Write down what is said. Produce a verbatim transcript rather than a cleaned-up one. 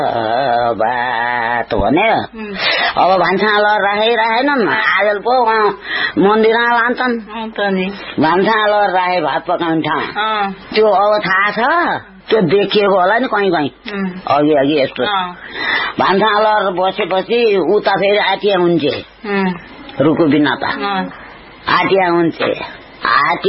बात भने अब भान्सालर राखे राखेनन् आजल पो मन्दिरमा लान्छन् भान्सालर राखे भात पकाउने ठाउँ त्यो अब थाहा छ त्यो देखिएको होला नि कहीँ कहीँ अघि अघि यस्तो भान्सालर बसेपछि उता फेरि आटिया हुन्छ रुकु बिना त आटिया हुन्छ आटिया